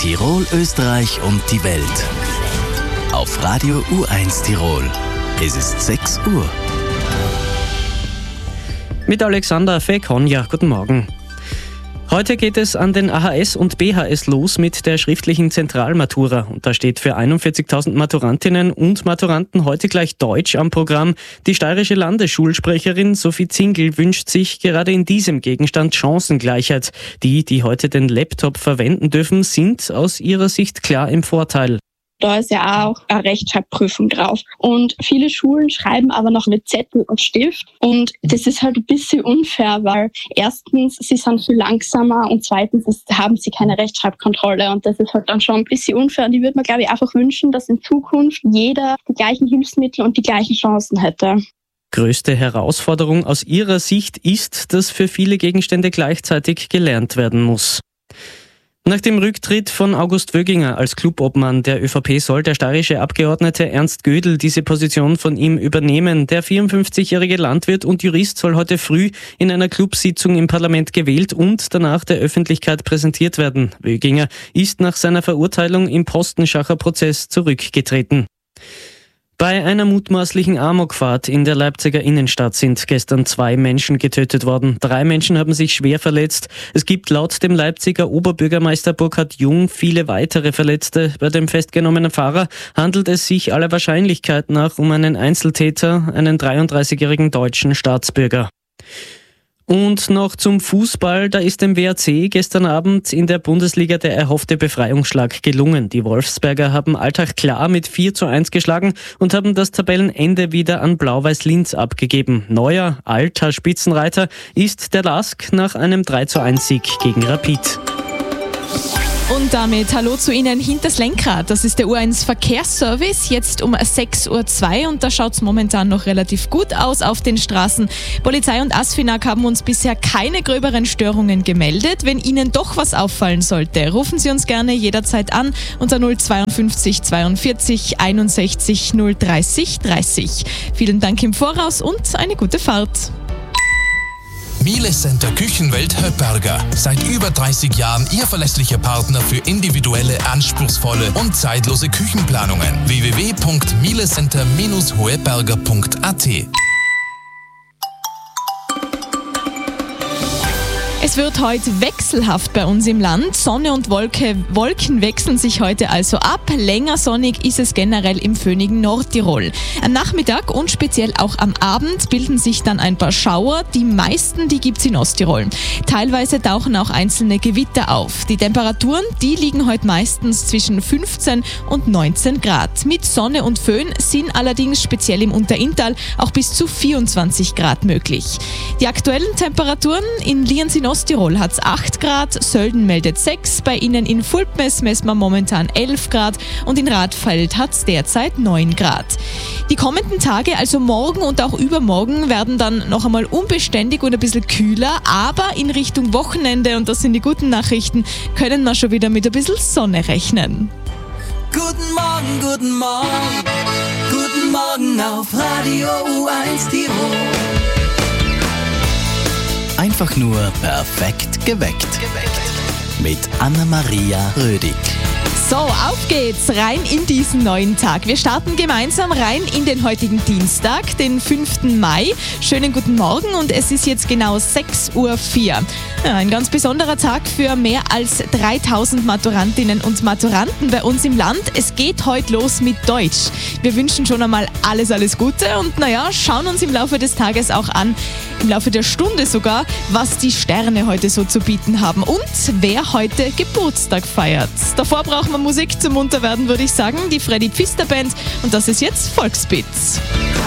Tirol, Österreich und die Welt. Auf Radio U1 Tirol. Es ist 6 Uhr. Mit Alexander Fekonja. Guten Morgen. Heute geht es an den AHS und BHS los mit der schriftlichen Zentralmatura. Und da steht für 41.000 Maturantinnen und Maturanten heute gleich Deutsch am Programm. Die steirische Landesschulsprecherin Sophie Zingel wünscht sich gerade in diesem Gegenstand Chancengleichheit. Die heute den Laptop verwenden dürfen, sind aus ihrer Sicht klar im Vorteil. Da ist ja auch eine Rechtschreibprüfung drauf. Und viele Schulen schreiben aber noch mit Zettel und Stift. Und das ist halt ein bisschen unfair, weil erstens, sie sind viel langsamer und zweitens haben sie keine Rechtschreibkontrolle. Und das ist halt dann schon ein bisschen unfair. Und ich würde mir, glaube ich, einfach wünschen, dass in Zukunft jeder die gleichen Hilfsmittel und die gleichen Chancen hätte. Größte Herausforderung aus ihrer Sicht ist, dass für viele Gegenstände gleichzeitig gelernt werden muss. Nach dem Rücktritt von August Wöginger als Clubobmann der ÖVP soll der steirische Abgeordnete Ernst Gödel diese Position von ihm übernehmen. Der 54-jährige Landwirt und Jurist soll heute früh in einer Clubsitzung im Parlament gewählt und danach der Öffentlichkeit präsentiert werden. Wöginger ist nach seiner Verurteilung im Postenschacher Prozess zurückgetreten. Bei einer mutmaßlichen Amokfahrt in der Leipziger Innenstadt sind gestern 2 Menschen getötet worden. 3 Menschen haben sich schwer verletzt. Es gibt laut dem Leipziger Oberbürgermeister Burkhard Jung viele weitere Verletzte. Bei dem festgenommenen Fahrer handelt es sich aller Wahrscheinlichkeit nach um einen Einzeltäter, einen 33-jährigen deutschen Staatsbürger. Und noch zum Fußball, da ist dem WRC gestern Abend in der Bundesliga der erhoffte Befreiungsschlag gelungen. Die Wolfsberger haben Altach klar mit 4:1 geschlagen und haben das Tabellenende wieder an Blau-Weiß Linz abgegeben. Neuer, alter Spitzenreiter ist der LASK nach einem 3:1 Sieg gegen Rapid. Und damit hallo zu Ihnen hinters Lenkrad. Das ist der U1 Verkehrsservice, jetzt um 6:02 Uhr und da schaut es momentan noch relativ gut aus auf den Straßen. Polizei und ASFINAG haben uns bisher keine gröberen Störungen gemeldet. Wenn Ihnen doch was auffallen sollte, rufen Sie uns gerne jederzeit an unter 052 42 61 030 30. Vielen Dank im Voraus und eine gute Fahrt. Miele Center Küchenwelt Höpperger. Seit über 30 Jahren Ihr verlässlicher Partner für individuelle, anspruchsvolle und zeitlose Küchenplanungen. www.mielecenter-hoeberger.at. Es wird heute wechselhaft bei uns im Land. Sonne und Wolken wechseln sich heute also ab. Länger sonnig ist es generell im föhnigen Nordtirol. Am Nachmittag und speziell auch am Abend bilden sich dann ein paar Schauer. Die meisten, die gibt's in Osttirol. Teilweise tauchen auch einzelne Gewitter auf. Die Temperaturen, die liegen heute meistens zwischen 15 und 19 Grad. Mit Sonne und Föhn sind allerdings speziell im Unterinntal auch bis zu 24 Grad möglich. Die aktuellen Temperaturen in Lienz in Osttirol hat es 8 Grad, Sölden meldet 6, bei Ihnen in Fulpmes messen wir momentan 11 Grad und in Radfeld hat es derzeit 9 Grad. Die kommenden Tage, also morgen und auch übermorgen, werden dann noch einmal unbeständig und ein bisschen kühler, aber in Richtung Wochenende, und das sind die guten Nachrichten, können wir schon wieder mit ein bisschen Sonne rechnen. Guten Morgen, guten Morgen, guten Morgen auf Radio U1 Tirol. Einfach nur perfekt geweckt. Mit Anna-Maria Rödig. So, auf geht's, rein in diesen neuen Tag. Wir starten gemeinsam rein in den heutigen Dienstag, den 5. Mai. Schönen guten Morgen und es ist jetzt genau 6:04 Uhr. Ja, ein ganz besonderer Tag für mehr als 3000 Maturantinnen und Maturanten bei uns im Land. Es geht heute los mit Deutsch. Wir wünschen schon einmal alles Gute und schauen uns im Laufe des Tages auch an, im Laufe der Stunde sogar, was die Sterne heute so zu bieten haben und wer heute Geburtstag feiert. Davor brauchen wir Musik zum Munterwerden, würde ich sagen. Die Freddy Pfister Band und das ist jetzt Volksbeats.